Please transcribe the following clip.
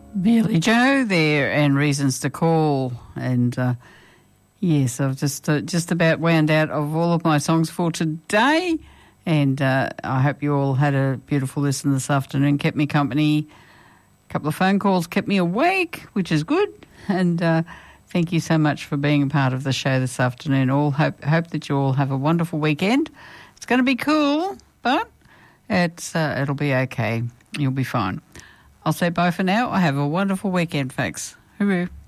Billy Joe there, and Reasons to Call. And yes, I've just about wound out of all of my songs for today. And I hope you all had a beautiful listen this afternoon. Kept me company. A couple of phone calls kept me awake, which is good. And thank you so much for being a part of the show this afternoon. All hope that you all have a wonderful weekend. It's going to be cool, but it'll be okay. You'll be fine. I'll say bye for now. I have a wonderful weekend, folks. Hooroo.